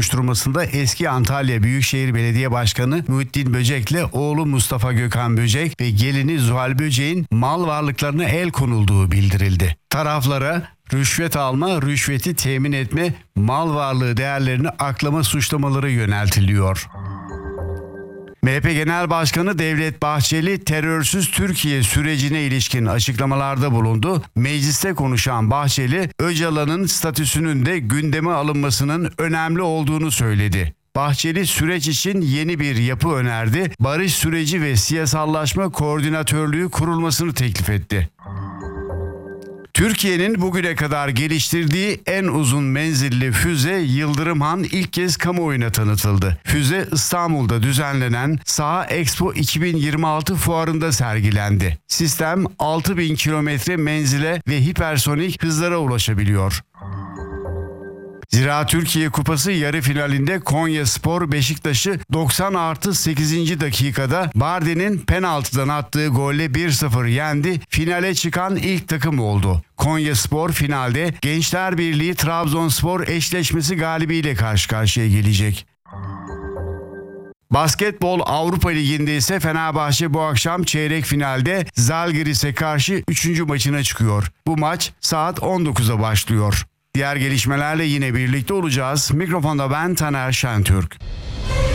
Soruşturmasında eski Antalya Büyükşehir Belediye Başkanı Muhittin Böcek'le oğlu Mustafa Gökhan Böcek ve gelini Zuhal Böcek'in mal varlıklarına el konulduğu bildirildi. Taraflara rüşvet alma, rüşveti temin etme, mal varlığı değerlerini aklama suçlamaları yöneltiliyor. MHP Genel Başkanı Devlet Bahçeli terörsüz Türkiye sürecine ilişkin açıklamalarda bulundu. Mecliste konuşan Bahçeli, Öcalan'ın statüsünün de gündeme alınmasının önemli olduğunu söyledi. Bahçeli süreç için yeni bir yapı önerdi. Barış süreci ve siyasallaşma koordinatörlüğü kurulmasını teklif etti. Türkiye'nin bugüne kadar geliştirdiği en uzun menzilli füze Yıldırım Han ilk kez kamuoyuna tanıtıldı. Füze İstanbul'da düzenlenen Saha Expo 2026 fuarında sergilendi. Sistem 6000 kilometre menzile ve hipersonik hızlara ulaşabiliyor. Zira Türkiye Kupası yarı finalinde Konyaspor Beşiktaş'ı 90+8. dakikada Bardi'nin penaltıdan attığı golle 1-0 yendi. Finale çıkan ilk takım oldu. Konyaspor finalde Gençler Birliği Trabzonspor eşleşmesi galibiyle karşı karşıya gelecek. Basketbol Avrupa Ligi'nde ise Fenerbahçe bu akşam çeyrek finalde Zalgiris'e karşı 3. maçına çıkıyor. Bu maç saat 19'a başlıyor. Diğer gelişmelerle yine birlikte olacağız. Mikrofonda ben Taner Şentürk.